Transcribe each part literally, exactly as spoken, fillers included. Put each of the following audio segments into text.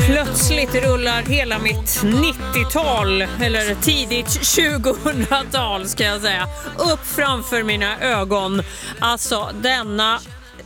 Plötsligt rullar hela mitt nittiotal, eller tidigt tjugohundratal ska jag säga, upp framför mina ögon. Alltså denna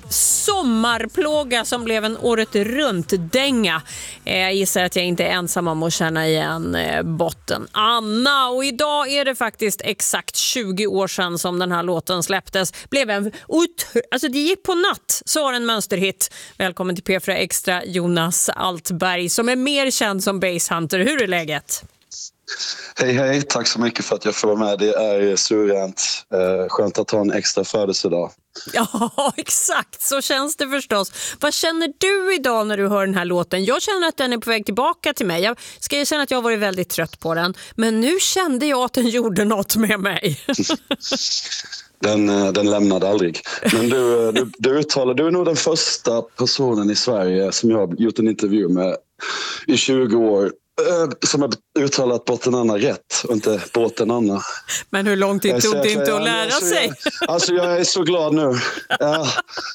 sommarplåga som blev en året runt dänga. Jag gissar att jag inte är ensam om att känna igen botten. Anna, och idag är det faktiskt exakt tjugo år sedan som den här låten släpptes. Blev en ut- alltså det gick på natt, så var en mönsterhit. Välkommen till P fyra Extra, Jonas Altberg, som är mer känd som Basshunter. Hur är läget? Hej hej, tack så mycket för att jag får vara med. Det är surrent. Eh, skönt att ha en extra födelsedag. Ja, exakt. Så känns det förstås. Vad känner du idag när du hör den här låten? Jag känner att den är på väg tillbaka till mig. Jag ska erkänna att jag har varit väldigt trött på den. Men nu kände jag att den gjorde något med mig. Den, den lämnade aldrig. Men du, du, du uttalar, du är nog den första personen i Sverige som jag har gjort en intervju med i tjugo år. Som har uttalat botten Anna rätt och inte båten Anna. Men hur lång tid tog det inte att lära alltså, sig? Jag, alltså jag är så glad nu. Ja.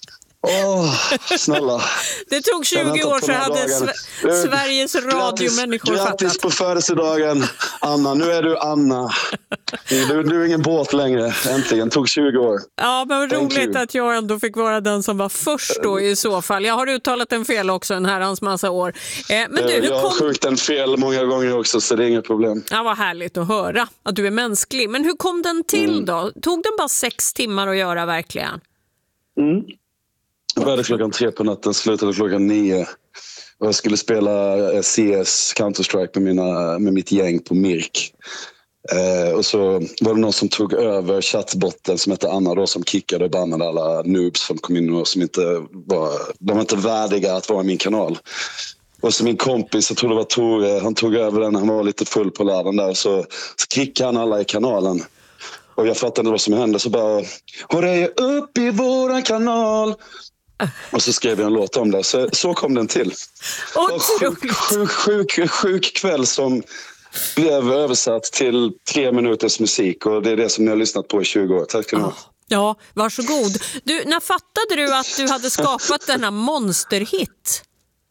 Åh, snälla. Det tog tjugo år så hade Sve- Sveriges radiomänniskor fattat. Grattis på födelsedagen, Anna. Nu är du Anna. Du, du är ingen båt längre. Äntligen. Tog tjugo år. Ja, men roligt att jag ändå fick vara den som var först då i så fall. Jag har uttalat en fel också en herrans massa år. Eh, men du, hur jag har kom... sjukt en fel många gånger också, så det är inget problem. Ja, vad härligt att höra att du är mänsklig. Men hur kom den till mm. då? Tog den bara sex timmar att göra verkligen? Mm. Jag började klockan tre på natten, slutade klockan nio. Och jag skulle spela C S, Counter-Strike med, mina, med mitt gäng på Mirk. Eh, och så var det någon som tog över chattbotten som hette Anna då, som kickade och bannade alla noobs som kom in och som inte var, de var inte värdiga att vara i min kanal. Och så min kompis, jag tror det var Tore, han tog över den, han var lite full på läraren där, så, så kickade han alla i kanalen. Och jag fattade vad som hände, så bara, och det är upp i våran kanal. Och så skrev jag en låt om det. Så, så kom den till. Otroligt. Sjuk, sjuk, sjuk, sjuk kväll som blev översatt till tre minuters musik. Och det är det som jag har lyssnat på i tjugo år. Tack ska ni ha. Ja, varsågod. Du, när fattade du att du hade skapat denna monsterhit?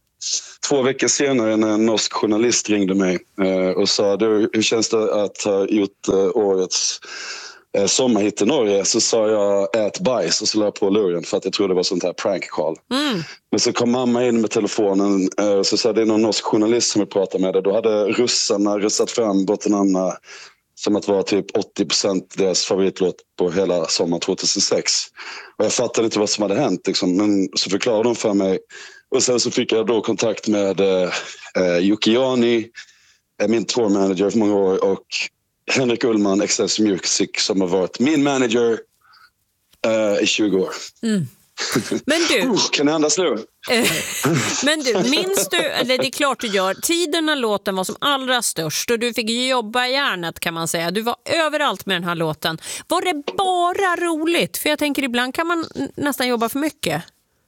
Två veckor senare när en norsk journalist ringde mig och sa, du, hur känns det att ha gjort årets sommarhit i Norge? Så sa jag ät bajs och så la jag på luren för att jag trodde det var sånt här prank call. Mm. Men så kom mamma in med telefonen och så sa det är någon norsk journalist som vill prata med dig. Då hade russarna russat fram botten Anna som att vara typ åttio procent deras favoritlåt på hela sommar tjugohundrasex. Och jag fattade inte vad som hade hänt liksom. Men så förklarade de för mig. Och sen så fick jag då kontakt med eh, Jocke Jani, min tourmanager för många år, och Henrik Ullman, Excess Music, som har varit min manager uh, i tjugo år. Mm. Men du... Uh, kan jag andas nu? Men du, minns du, eller det är klart du gör, tiden när låten var som allra störst och du fick jobba i järnet kan man säga. Du var överallt med den här låten. Var det bara roligt? För jag tänker ibland kan man nästan jobba för mycket.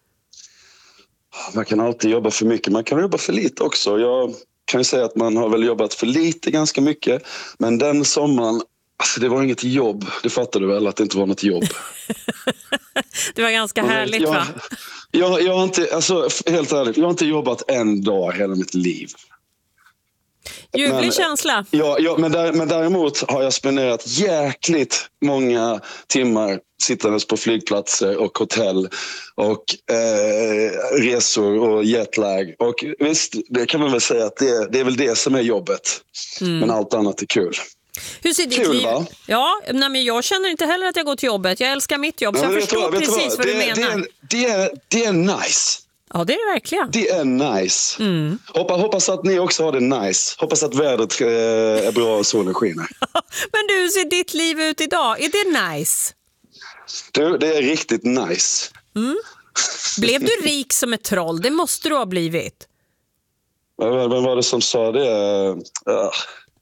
Man kan alltid jobba för mycket, man kan jobba för lite också. Jag kan ju säga att man har väl jobbat för lite ganska mycket. Men den sommaren, alltså det var inget jobb. Det fattar du väl att det inte var något jobb. Det var ganska härligt, jag, va? Jag, jag har inte, alltså helt ärligt, jag har inte jobbat en dag hela mitt liv. Ljuvlig men, känsla. Ja, ja men, där, men däremot har jag spenderat jäkligt många timmar sittandes på flygplatser och hotell och eh, resor och jetlag. Och visst, det kan man väl säga att det, det är väl det som är jobbet. Mm. Men allt annat är kul. Hur ser ditt kul, liv? Va? Ja, nej, men jag känner inte heller att jag går till jobbet. Jag älskar mitt jobb, så ja, jag förstår vad, precis vad, vad det, du menar. Det är, det, är, det är nice. Ja, det är det verkligen. Det är nice. Mm. Hoppas, hoppas att ni också har det nice. Hoppas att vädret är bra och solen skiner. Men du, hur ser ditt liv ut idag? Är det nice? Du, det är riktigt nice. Mm. Blev du rik som ett troll? Det måste du ha blivit. Vem var det som sa det? Uh,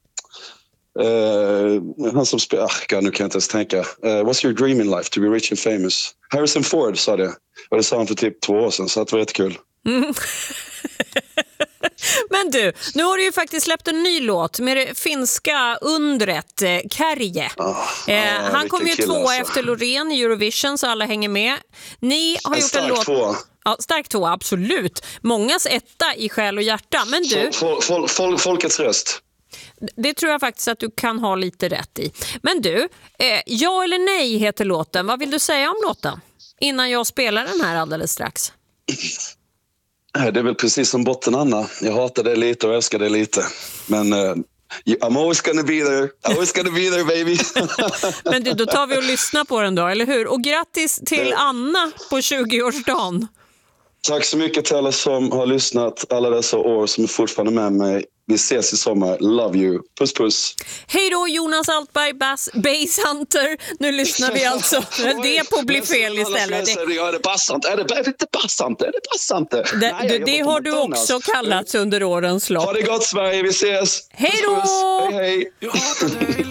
uh, han som spelar... Uh, nu kan jag inte ens tänka. Uh, what's your dream in life? To be rich and famous? Harrison Ford sa det. Och det sa han för typ två år sedan, så det var jättekul. Mm. Men du, nu har du ju faktiskt släppt en ny låt med det finska undret eh, Kärje. Oh, eh, oh, han kom ju två alltså. efter Loreen i Eurovision, så alla hänger med. Ni har en gjort en låt. Två. Ja, stark två, absolut. Mångas etta i själ och hjärta. Men du... Fol, fol, fol, folkets röst. Det tror jag faktiskt att du kan ha lite rätt i. Men du, eh, ja eller nej heter låten. Vad vill du säga om låten? Innan jag spelar den här alldeles strax. Det är väl precis som botten, Anna. Jag hatar det lite och älskar det lite. Men uh, I'm always gonna be there. I'm always gonna be there, baby. Men du, då tar vi och lyssnar på den då, eller hur? Och grattis till Anna på tjugoårsdagen. Tack så mycket till alla som har lyssnat alla dessa år, som är fortfarande med mig. Vi ses i sommar. Love you. Puss, puss. Hej då, Jonas Altberg, Bass, Base Hunter. Nu lyssnar vi alltså. Det på bli fel istället. Det... Ja, är det Basshant? Är det inte Basshant? Är det Basshant? Det, Nej, det, det har du också kallats under årens lopp. Ha det gott, Sverige. Vi ses. Hej då! Hej, hej.